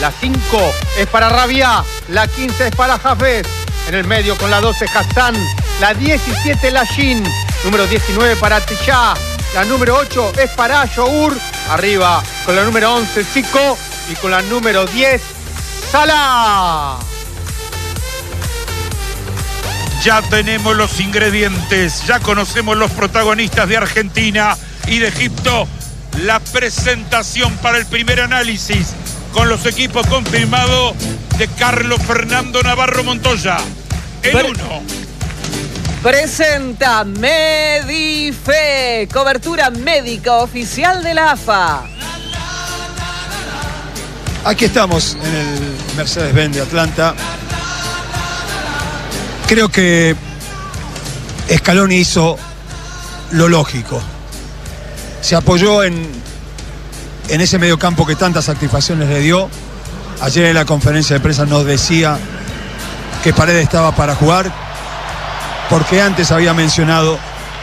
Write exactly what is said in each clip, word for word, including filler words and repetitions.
La cinco es para Rabia. La quince es para Hafez. En el medio con la doce Hassan. La diecisiete Lashin. Número diecinueve para Tijá. La número ocho es para Your. Arriba con la número once Zico. Y con la número diez Salah. Ya tenemos los ingredientes, ya conocemos los protagonistas de Argentina y de Egipto. La presentación para el primer análisis con los equipos confirmados de Carlos Fernando Navarro Montoya. El uno. Presenta Medife, cobertura médica oficial de la A F A. Aquí estamos en el Mercedes-Benz de Atlanta. Creo que Scaloni hizo lo lógico. Se apoyó en, en ese mediocampo que tantas satisfacciones le dio. Ayer en la conferencia de prensa nos decía que Paredes estaba para jugar, porque antes había mencionado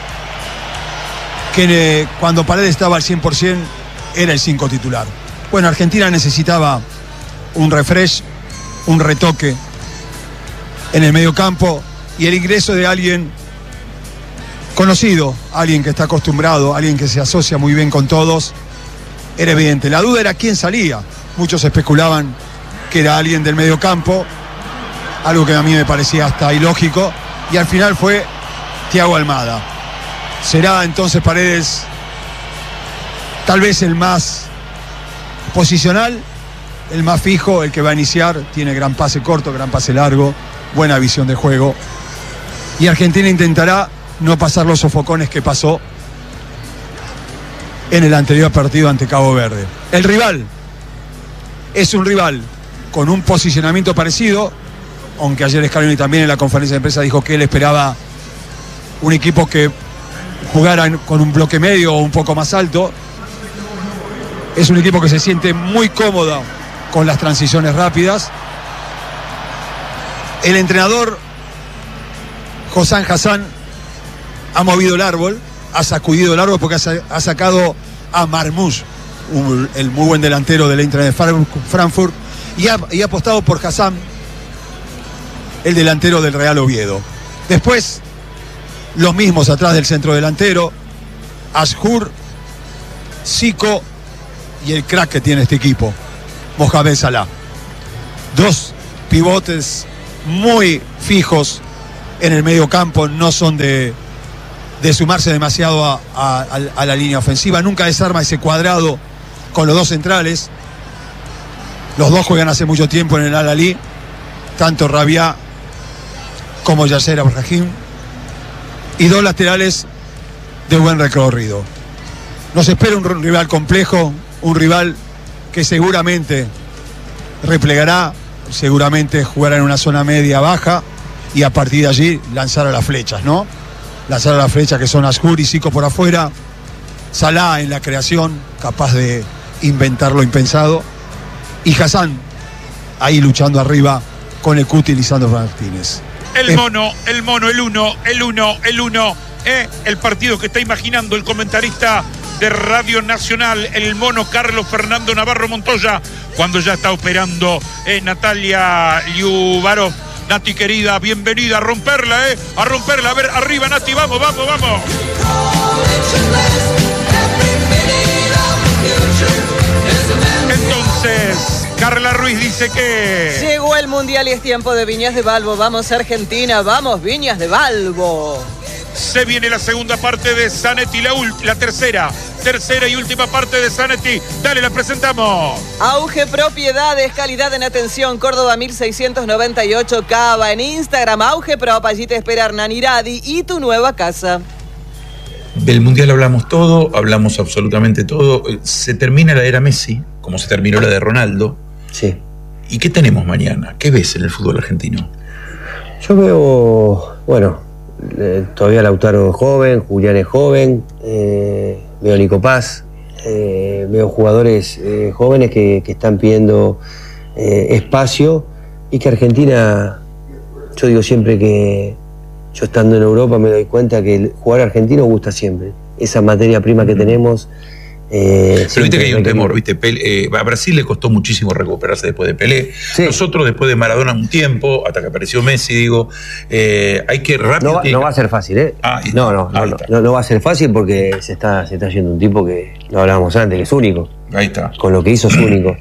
que cuando Paredes estaba al cien por ciento era el cinco titular. Bueno, Argentina necesitaba un refresh, un retoque en el mediocampo, y el ingreso de alguien conocido, alguien que está acostumbrado, alguien que se asocia muy bien con todos, era evidente. La duda era quién salía. Muchos especulaban que era alguien del mediocampo, algo que a mí me parecía hasta ilógico, y al final fue Thiago Almada. Será entonces Paredes tal vez el más posicional, el más fijo, el que va a iniciar. Tiene gran pase corto, gran pase largo, buena visión de juego, y Argentina intentará no pasar los sofocones que pasó en el anterior partido ante Cabo Verde. El rival es un rival con un posicionamiento parecido, aunque ayer Scaloni también en la conferencia de prensa dijo que él esperaba un equipo que jugara con un bloque medio o un poco más alto. Es un equipo que se siente muy cómodo con las transiciones rápidas. El entrenador Hossam Hassan ha movido el árbol, ha sacudido el árbol porque ha sacado a Marmoush, un, el muy buen delantero del Eintracht de Frankfurt, y ha, y ha apostado por Hassan, el delantero del Real Oviedo. Después, los mismos atrás del centro delantero, Ashur, Zico y el crack que tiene este equipo, Mohamed Salah. Dos pivotes muy fijos en el medio campo, no son de, de sumarse demasiado a, a, a la línea ofensiva. Nunca desarma ese cuadrado con los dos centrales. Los dos juegan hace mucho tiempo en el Al-Ahly, tanto Rabia como Yasser Ibrahim, y dos laterales de buen recorrido. Nos espera un rival complejo, un rival que seguramente replegará, seguramente jugará en una zona media baja, y a partir de allí lanzar a las flechas, ¿no? Lanzar a las flechas, que son Ashur y Zico por afuera, Salah en la creación, capaz de inventar lo impensado, y Hassan ahí luchando arriba con el Cuti Lisandro Martínez. El eh, mono, el mono, el uno, el uno, el uno, eh, el partido que está imaginando el comentarista de Radio Nacional, el mono Carlos Fernando Navarro Montoya, cuando ya está operando eh, Natalia Liubarov. Nati querida, bienvenida, a romperla, eh, a romperla, a ver, arriba Nati, vamos, vamos, vamos. Entonces, Carla Ruiz dice que... Llegó el Mundial y es tiempo de Viñas de Balbo. Vamos Argentina, vamos Viñas de Balbo. Se viene la segunda parte de Zanetti, la, la tercera, tercera y última parte de Zanetti. Dale, la presentamos. Auge Propiedades, calidad en atención, Córdoba mil seiscientos noventa y ocho, Cava. En Instagram, Auge Prop, allí te espera Hernán Iradi y tu nueva casa. Del Mundial hablamos todo, hablamos absolutamente todo. Se termina la era Messi, como se terminó la de Ronaldo. Sí. ¿Y qué tenemos mañana? ¿Qué ves en el fútbol argentino? Yo veo, bueno... Eh, todavía Lautaro es joven, Julián es joven, eh, veo Nico Paz, eh, veo jugadores eh, jóvenes que, que están pidiendo eh, espacio, y que Argentina, yo digo siempre que yo estando en Europa me doy cuenta que el jugador argentino gusta siempre. Esa materia prima que tenemos, Eh, Pero viste que hay un temor, ¿viste? Pelé, eh, a Brasil le costó muchísimo recuperarse después de Pelé. Sí. Nosotros, después de Maradona, un tiempo, hasta que apareció Messi, digo, eh, hay que rápido. No, va, no va a ser fácil, ¿eh? Ah, no, no, no, no, no, no va a ser fácil porque se está, se está yendo un tipo que, lo hablábamos antes, que es único. Ahí está. Con lo que hizo es único.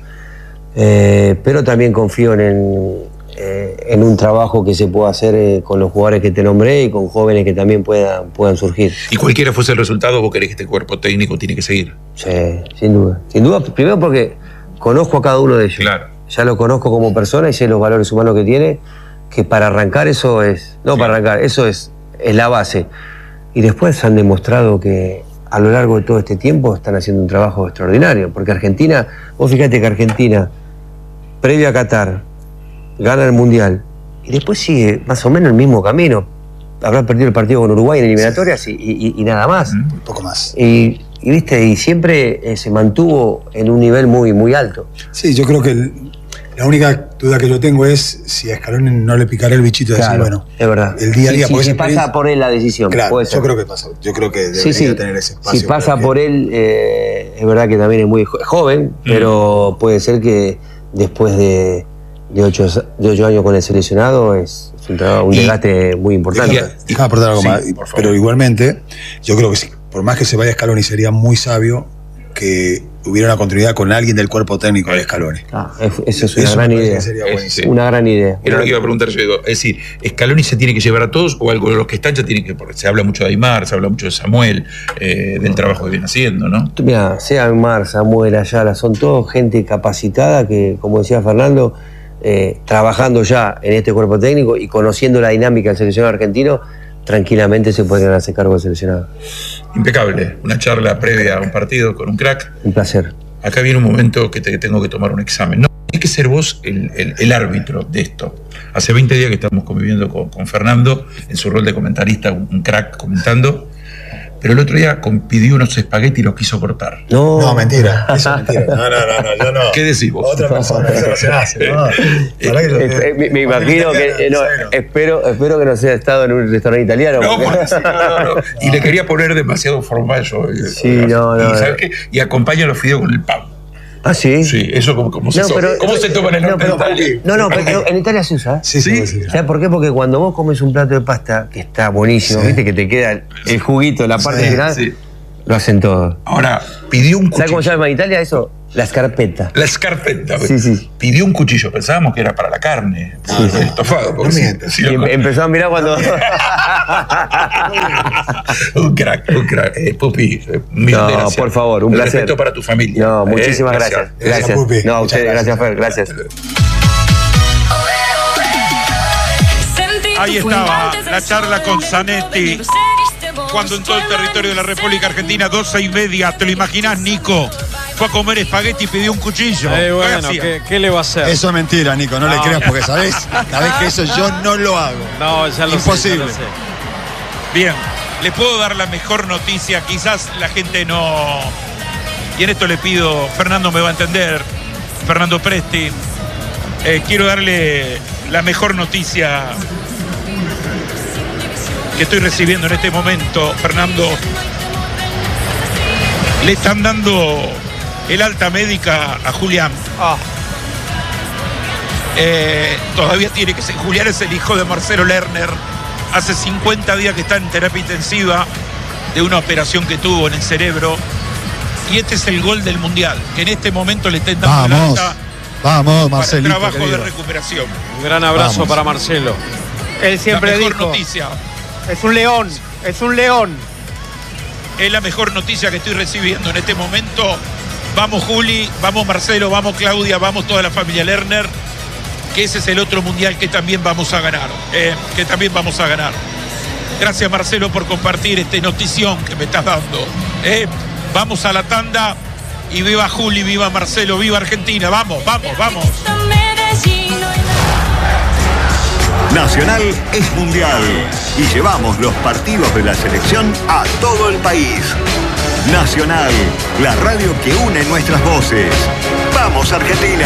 Eh, pero también confío en, el, eh, en un trabajo que se pueda hacer eh, con los jugadores que te nombré y con jóvenes que también puedan, puedan surgir. Y cualquiera fuese el resultado, vos querés que este cuerpo técnico tiene que seguir. Sí, sin duda. Sin duda, primero porque conozco a cada uno de ellos. Claro. Ya lo conozco como persona y sé los valores humanos que tiene, que para arrancar eso es... No, sí. para arrancar, eso es, es la base. Y después han demostrado que a lo largo de todo este tiempo están haciendo un trabajo extraordinario. Porque Argentina, vos fíjate que Argentina, previo a Qatar, gana el Mundial y después sigue más o menos el mismo camino. Habrá perdido el partido con Uruguay en eliminatorias y, y, y nada más. Un poco más. Y, y viste, y siempre eh, se mantuvo en un nivel muy, muy alto. Sí, yo creo que el, la única duda que yo tengo es si a Scaloni no le picará el bichito de claro, decir, bueno, es verdad. El día a día. Si, si pasa por él la decisión. Claro, puede ser. yo creo que pasa. Yo creo que debería sí, sí. tener ese espacio. Si pasa por que... él, eh, es verdad que también es muy joven, mm. pero puede ser que después de, de, ocho, de ocho años con el seleccionado es, es un, trabajo, un y, desgaste muy importante. Déjame aportar algo sí, más. Pero igualmente, yo creo que sí, por más que se vaya Scaloni, sería muy sabio que hubiera una continuidad con alguien del cuerpo técnico de Scaloni. Ah, eso es una eso gran idea. Es, sí. Una gran idea. Era lo que iba a preguntar yo. Digo, es decir, ¿Scaloni se tiene que llevar a todos o algo de los que están ya tienen que...? Porque se habla mucho de Aymar, se habla mucho de Samuel, eh, del trabajo que viene haciendo, ¿no? Mira, sea Aymar, Samuel, Ayala, son todos gente capacitada que, como decía Fernando, eh, trabajando ya en este cuerpo técnico y conociendo la dinámica del seleccionado argentino, tranquilamente se podrían hacer cargo del seleccionado. Impecable, una charla previa a un partido con un crack. Un placer. Acá viene un momento que te tengo que tomar un examen. No, hay que ser vos el, el, el árbitro de esto. Hace veinte días que estamos conviviendo con, con Fernando en su rol de comentarista, un, un crack comentando. Pero el otro día pidió unos espaguetis y los quiso cortar. No, no mentira. Eso es mentira. No, no, no, no, yo no. ¿Qué decís vos? Otra persona, eso no se hace, ¿no? Eh, eh, me, me imagino que. Eh, no, espero, espero que no sea estado en un restaurante italiano. No, porque... sí, no, no, no. Y le quería poner demasiado formaggio. Sí, no, no. Y, ¿sabes qué? Y acompaña los fideos con el pan. Ah, sí. Sí, eso como, como no, se, pero, ¿cómo se toma en el norte no, de Italia? No, no, pero en Italia se usa. Sí, sí. sí. ¿Sabes por qué? Porque cuando vos comes un plato de pasta, que está buenísimo, sí. viste que te queda el juguito, la parte sí, final, sí. lo hacen todo. Ahora, pidió un cuchillo. ¿Sabes cómo se llama en Italia eso? La scarpetta. La scarpetta. Sí, sí. Pidió un cuchillo, pensábamos que era para la carne, sí, el sí. estofado. No si, si y empezó a mirar cuando... un crack, un crack. Eh, Pupi, mil no, gracias. Por favor, un el placer. Respeto para tu familia. No, muchísimas eh, gracias. Gracias. gracias. gracias. No, a ustedes, gracias, Fer, gracias. Ahí estaba la charla con Zanetti. Cuando en todo el territorio de la República Argentina, doce y media, ¿te lo imaginás, Nico? Fue a comer espagueti y pidió un cuchillo. Eh, bueno, ¿qué, ¿qué le va a hacer? Eso es mentira, Nico, no, no. le creas porque, ¿sabés? Sabés que eso yo no lo hago. No, ya lo Imposible. sé. Ya lo sé. Bien, le puedo dar la mejor noticia, quizás la gente no... Y en esto le pido, Fernando me va a entender, Fernando Presti, eh, quiero darle la mejor noticia que estoy recibiendo en este momento, Fernando. Le están dando el alta médica a Julián. Ah. Eh, todavía tiene que ser. Julián es el hijo de Marcelo Lerner. Hace cincuenta días que está en terapia intensiva de una operación que tuvo en el cerebro. Y este es el gol del Mundial, que en este momento le están dando vamos, el alta vamos, Marcelito, para el trabajo querido. de recuperación. Un gran abrazo vamos. para Marcelo. Él siempre la mejor dijo, noticia. Es un león, es un león. Es la mejor noticia que estoy recibiendo en este momento. Vamos Juli, vamos Marcelo, vamos Claudia, vamos toda la familia Lerner, que ese es el otro mundial que también vamos a ganar, eh, que también vamos a ganar. Gracias Marcelo por compartir esta notición que me estás dando. Eh. Vamos a la tanda y viva Juli, viva Marcelo, viva Argentina. Vamos, vamos, vamos. Nacional es mundial y llevamos los partidos de la selección a todo el país. Nacional, la radio que une nuestras voces. ¡Vamos, Argentina!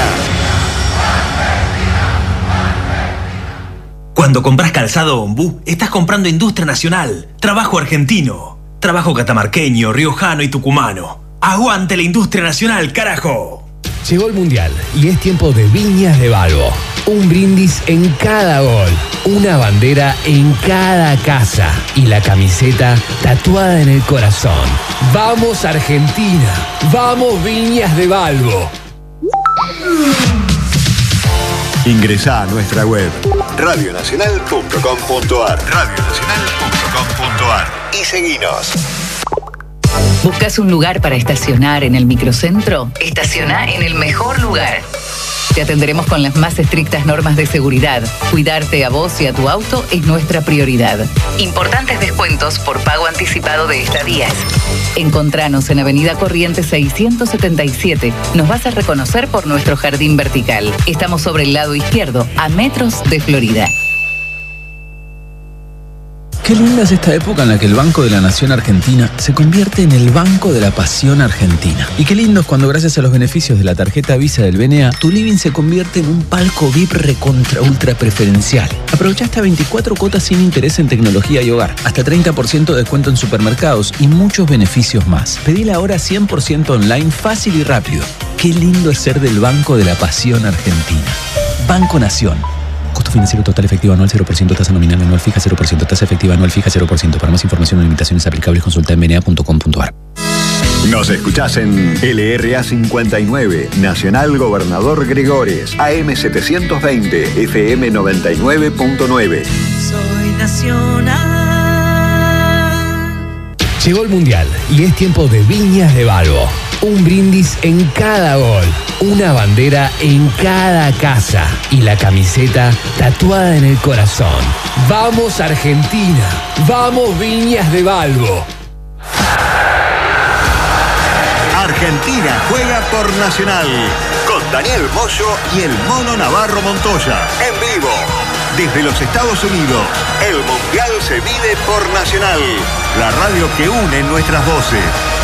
Cuando compras calzado Ombú, estás comprando industria nacional, trabajo argentino, trabajo catamarqueño, riojano y tucumano. ¡Aguante la industria nacional, carajo! Llegó el Mundial y es tiempo de Viñas de Balbo. Un brindis en cada gol, una bandera en cada casa y la camiseta tatuada en el corazón. ¡Vamos Argentina! ¡Vamos Viñas de Balbo! Ingresá a nuestra web radio nacional punto com punto ar radio nacional punto com punto ar y seguinos. ¿Buscas un lugar para estacionar en el microcentro? Estaciona en el mejor lugar. Te atenderemos con las más estrictas normas de seguridad. Cuidarte a vos y a tu auto es nuestra prioridad. Importantes descuentos por pago anticipado de estadías. Encontranos en Avenida Corrientes seiscientos setenta y siete. Nos vas a reconocer por nuestro jardín vertical. Estamos sobre el lado izquierdo, a metros de Florida. Qué linda es esta época en la que el Banco de la Nación Argentina se convierte en el Banco de la Pasión Argentina. Y qué lindo es cuando gracias a los beneficios de la tarjeta Visa del B N A, tu living se convierte en un palco V I P recontra ultra preferencial. Aprovecha hasta veinticuatro cuotas sin interés en tecnología y hogar, hasta treinta por ciento de descuento en supermercados y muchos beneficios más. Pedila ahora cien por ciento online, fácil y rápido. Qué lindo es ser del Banco de la Pasión Argentina. Banco Nación. Costo financiero total efectivo anual cero por ciento, tasa nominal anual fija cero por ciento, tasa efectiva anual fija cero por ciento. Para más información o limitaciones aplicables consulta en b n a punto com punto ar. Nos escuchás en L R A cincuenta y nueve, Nacional Gobernador Gregores, A M setecientos veinte, F M noventa y nueve punto nueve. Soy nacional. Llegó el Mundial y es tiempo de Viñas de Balbo. Un brindis en cada gol, una bandera en cada casa y la camiseta tatuada en el corazón. ¡Vamos Argentina! ¡Vamos Viñas de Balbo! Argentina juega por Nacional con Daniel Moyo y el Mono Navarro Montoya en vivo. Desde los Estados Unidos, el Mundial se vive por Nacional, la radio que une nuestras voces.